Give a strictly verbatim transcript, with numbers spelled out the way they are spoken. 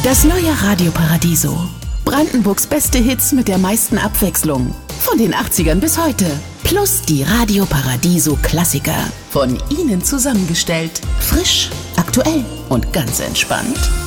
Das neue Radio Paradiso. Brandenburgs beste Hits mit der meisten Abwechslung. Von den achtzigern bis heute. Plus die Radio Paradiso Klassiker. Von Ihnen zusammengestellt. Frisch, aktuell und ganz entspannt.